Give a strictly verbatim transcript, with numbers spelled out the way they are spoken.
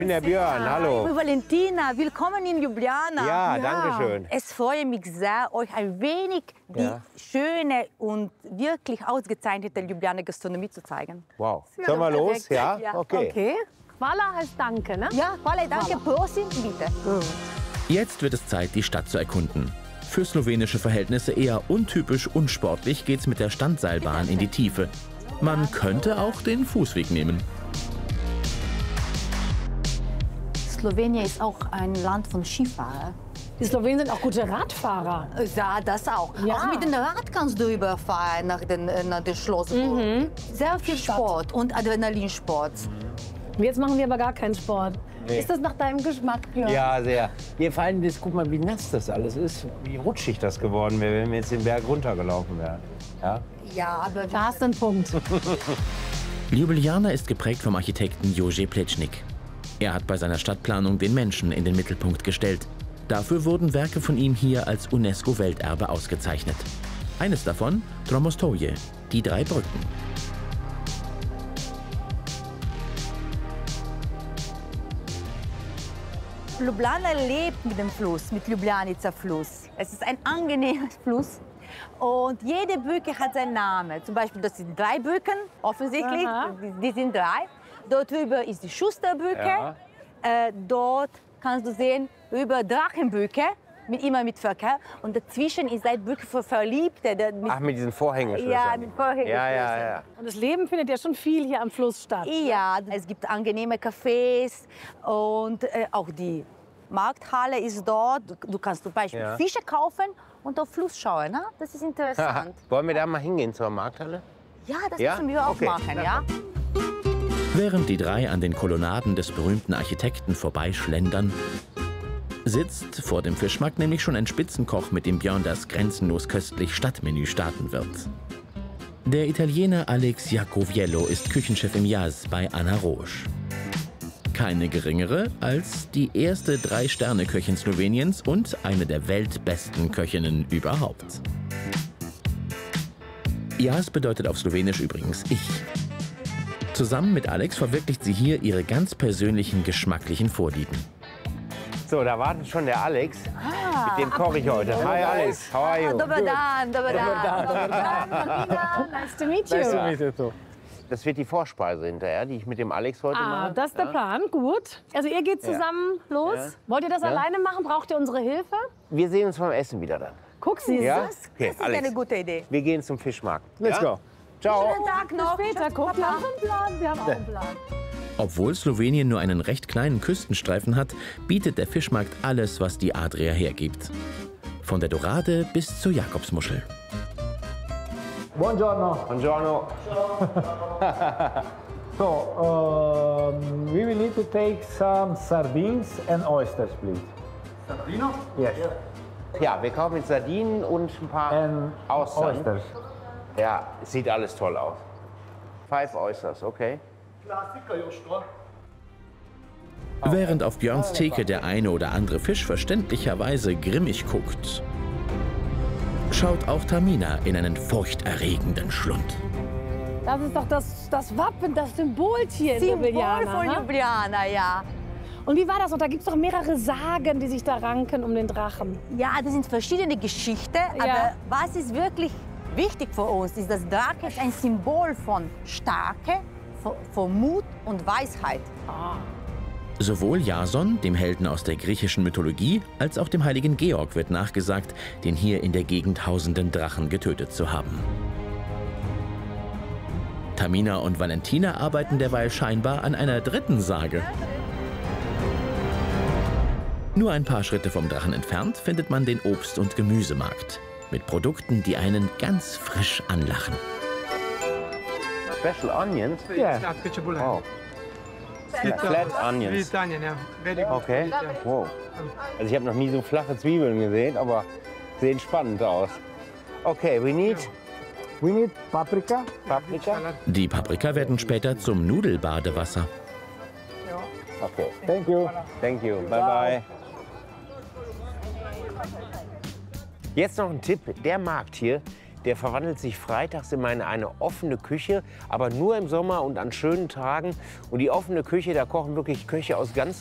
Ich bin der Björn, hallo. Ich bin Valentina, willkommen in Ljubljana. Ja, ja, danke schön. Es freut mich sehr, euch ein wenig die ja. schöne und wirklich ausgezeichnete Ljubljana Gastronomie zu zeigen. Wow. Sollen wir los? Ja? Ja. Okay. Okay. Hvala heißt Danke, ne? Ja, hvala, danke, prosim, bitte. Jetzt wird es Zeit, die Stadt zu erkunden. Für slowenische Verhältnisse eher untypisch unsportlich geht's mit der Standseilbahn in die Tiefe. Man könnte auch den Fußweg nehmen. Slowenien ist auch ein Land von Skifahrern. Die Slowenen sind auch gute Radfahrer. Ja, das auch. Ja. Auch mit dem Rad kannst du überfahren nach dem nach den Schloss. Mhm. Sehr viel Sport und Adrenalinsport. Und jetzt machen wir aber gar keinen Sport. Nee. Ist das nach deinem Geschmack, Björn? Ja, sehr. Hier vor allem, das, guck mal, wie nass das alles ist. Wie rutschig das geworden wäre, wenn wir jetzt den Berg runtergelaufen wären. Ja? Ja, aber Da hast du einen Punkt. Ljubljana ist geprägt vom Architekten Jože Plečnik. Er hat bei seiner Stadtplanung den Menschen in den Mittelpunkt gestellt. Dafür wurden Werke von ihm hier als UNESCO-Welterbe ausgezeichnet. Eines davon, Tromostovje, die drei Brücken. Ljubljana lebt mit dem Fluss, mit Ljubljanica Fluss. Es ist ein angenehmer Fluss und jede Brücke hat seinen Namen. Zum Beispiel, das sind drei Brücken, offensichtlich, die, die sind drei. Dort drüber ist die Schusterbrücke. Ja. Äh, dort kannst du sehen, über Drachenbrücke, mit, immer mit Verkehr. Und dazwischen ist eine Brücke für Verliebte. der Mit, Ach, mit diesen Vorhängeschlössern. ja, mit Vorhängeschlössern. Ja, ja, ja. Und das Leben findet ja schon viel hier am Fluss statt. Ja, es gibt angenehme Cafés und äh, auch die Markthalle ist dort. Du, du kannst zum Beispiel Ja. Fische kaufen und auf Fluss schauen. Ne? Das ist interessant. Wollen wir da mal hingehen zur Markthalle? Ja, das Ja? müssen wir auch Okay. machen. Ja? Während die drei an den Kolonnaden des berühmten Architekten vorbeischlendern, sitzt vor dem Fischmarkt nämlich schon ein Spitzenkoch, mit dem Björn das grenzenlos köstlich Stadtmenü starten wird. Der Italiener Alex Jacoviello ist Küchenchef im Jas bei Anna Rosch. Keine geringere als die erste Drei-Sterne-Köchin Sloweniens und eine der weltbesten Köchinnen überhaupt. Jas bedeutet auf Slowenisch übrigens ich. Zusammen mit Alex verwirklicht sie hier ihre ganz persönlichen geschmacklichen Vorlieben. So, da wartet schon der Alex. Ah, Mit dem koche ich heute. Hi Alex, how are you? Dobar dan, dobar dan, dobar dan, Martina. Nice to meet you. Das wird die Vorspeise hinterher, die ich mit dem Alex heute Ah, mache. das ist der Plan. Gut. Also ihr geht zusammen los. Ja. Wollt ihr das Ja. alleine machen? Braucht ihr unsere Hilfe? Wir sehen uns beim Essen wieder dann. Guck sie. Ja? Das, Okay, das ist Alex. eine gute Idee. Wir gehen zum Fischmarkt. Let's ja? go. Ciao. Schönen Tag noch. Später. Guck, wir haben einen Plan. Wir haben auch einen Plan. Obwohl Slowenien nur einen recht kleinen Küstenstreifen hat, bietet der Fischmarkt alles, was die Adria hergibt. Von der Dorade bis zur Jakobsmuschel. Buongiorno. Buongiorno. So, um, we will need to take some sardines and oysters, please. Sardino? Yes. Ja, wir kaufen jetzt Sardinen und ein paar And Austern. oysters. Ja, es sieht alles toll aus. Five Oysters, okay. Klasika još to. Während auf Björns Theke der eine oder andere Fisch verständlicherweise grimmig guckt, schaut auch Tamina in einen furchterregenden Schlund. Das ist doch das, das Wappen, das Symboltier in Symbol Ljubljana. von ne? Ljubljana, ja. Und wie war das? Und da gibt es doch mehrere Sagen, die sich da ranken um den Drachen. Ja, das sind verschiedene Geschichten, Ja. aber was ist wirklich wichtig für uns, ist, dass Drache ist ein Symbol von Stärke, von, von Mut und Weisheit. Sowohl Jason, dem Helden aus der griechischen Mythologie, als auch dem heiligen Georg wird nachgesagt, den hier in der Gegend hausenden Drachen getötet zu haben. Tamina und Valentina arbeiten derweil scheinbar an einer dritten Sage. Nur ein paar Schritte vom Drachen entfernt findet man den Obst- und Gemüsemarkt mit Produkten, die einen ganz frisch anlachen. Special onions? Yeah. Oh. Flat onions. Sweet onion, yeah. Very good. Okay. Wow. Also ich habe noch nie so flache Zwiebeln gesehen, aber sehen spannend aus. Okay, we need We need paprika. Paprika. Die Paprika werden später zum Nudelbadewasser. Okay. Thank you. Thank you. Bye bye. Jetzt noch ein Tipp. Der Markt hier, der verwandelt sich freitags immer in eine offene Küche, aber nur im Sommer und an schönen Tagen. Und die offene Küche, da kochen wirklich Köche aus ganz